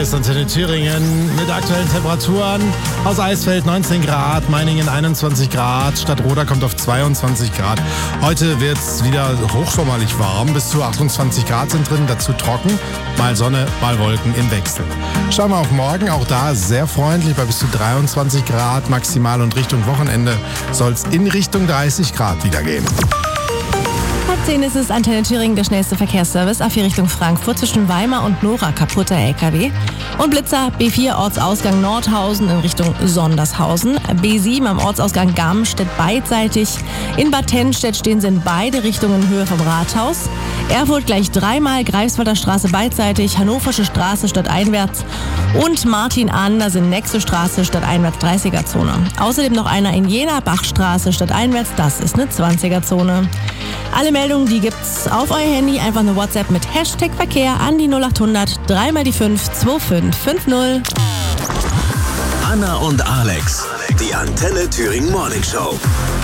Ist Antenne Thüringen mit aktuellen Temperaturen. Aus Eisfeld 19 Grad, Meiningen 21 Grad, Stadtroda kommt auf 22 Grad. Heute wird es wieder hochsommerlich warm, bis zu 28 Grad sind drin, dazu trocken, mal Sonne, mal Wolken im Wechsel. Schauen wir auf morgen, auch da sehr freundlich, bei bis zu 23 Grad maximal und Richtung Wochenende soll es in Richtung 30 Grad wieder gehen. 10 ist es Antenne Thüringen, der schnellste Verkehrsservice. A4 Richtung Frankfurt zwischen Weimar und Nora, kaputter LKW. Und Blitzer B4 Ortsausgang Nordhausen in Richtung Sondershausen. B7 am Ortsausgang Garmenstedt beidseitig. In Bad Tennstedt stehen sie in beide Richtungen in Höhe vom Rathaus. Erfurt gleich dreimal, Greifswalder Straße beidseitig, Hannoversche Straße stadteinwärts und Martin Andersen Nexe Straße stadteinwärts 30er-Zone. Außerdem noch einer in Jena, Bachstraße stadteinwärts, das ist eine 20er-Zone. Alle Meldungen, die gibt's auf euer Handy, einfach eine WhatsApp mit Hashtag Verkehr an die 0800 3 mal die 5 2550. Anna und Alex, die Antenne Thüringen Morning Show.